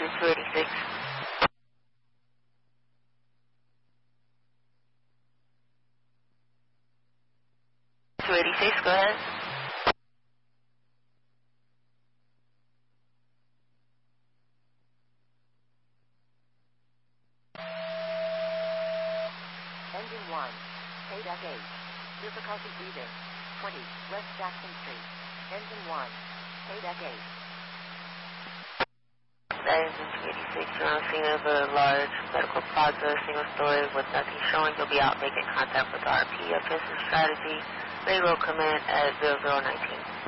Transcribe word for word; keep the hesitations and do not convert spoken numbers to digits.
two eighty-six. two eighty-six, go ahead. Engine one, K eight. Difficulty breathing. twenty, West Jackson Street. Engine one, K eight. That is in two eighty-six. You're on scene of a large medical plaza, single story with nothing showing. You'll be out making contact with R P. A business strategy. Railroad command at zero zero nineteen.